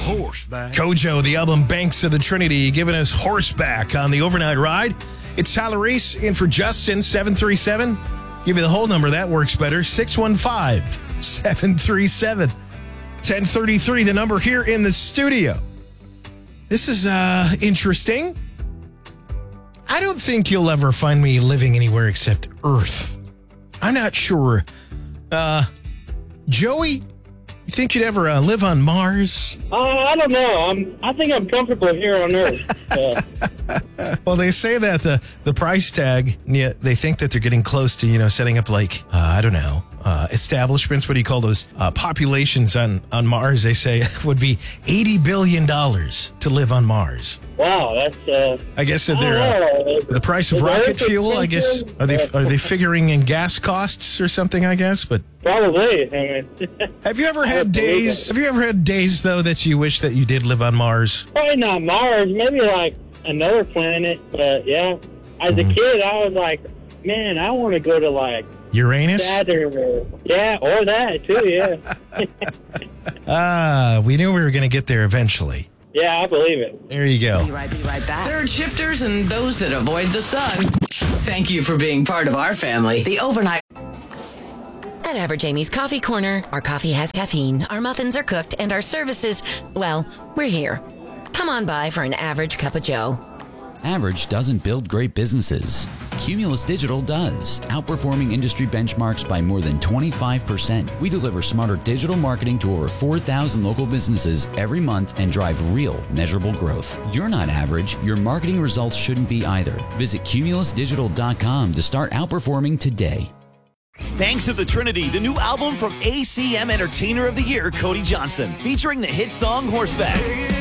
Horseback. Kojo, the album Banks of the Trinity, giving us Horseback on the overnight ride. It's Tyler Reese in for Justin, 737. Give you the whole number. That works better. 615-737-1033, the number here in the studio. This is interesting. I don't think you'll ever find me living anywhere except Earth. I'm not sure. Joey, you think you'd ever live on Mars? I don't know. I think I'm comfortable here on Earth. Well, they say that the price tag, yeah, they think that they're getting close to, setting up establishments. What do you call those? Populations on Mars, they say, would be $80 billion to live on Mars. Wow, that's... I guess that they're the price of rocket fuel, I guess. Are they figuring in gas costs or something, I guess? But probably. I mean, Have you ever had days, though, that you wish that you did live on Mars? probably not Mars, maybe like another planet, but yeah. As a kid, I was like, man, I want to go to like Uranus? Saturn or that too, yeah. We knew we were going to get there eventually. Yeah, I believe it. There you go. Be right back. Third shifters and those that avoid the sun. Thank you for being part of our family. The overnight. At Average Amy's Coffee Corner, our coffee has caffeine, our muffins are cooked, and our services, well, we're here. Come on by for an average cup of joe. Average doesn't build great businesses. Cumulus Digital does, outperforming industry benchmarks by more than 25%. We deliver smarter digital marketing to over 4,000 local businesses every month and drive real, measurable growth. You're not average. Your marketing results shouldn't be either. Visit cumulusdigital.com to start outperforming today. Banks of the Trinity, the new album from ACM Entertainer of the Year, Cody Johnson, featuring the hit song Horseback.